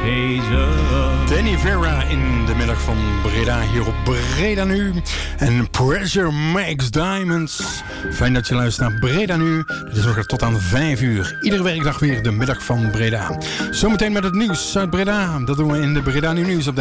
Danny Vera in de middag van Breda, hier op Breda Nu. En Pressure Makes Diamonds. Fijn dat je luistert naar Breda Nu. Dit is nog tot aan 5 uur. Iedere werkdag weer de middag van Breda. Zometeen met het nieuws uit Breda. Dat doen we in de Breda Nu nieuws op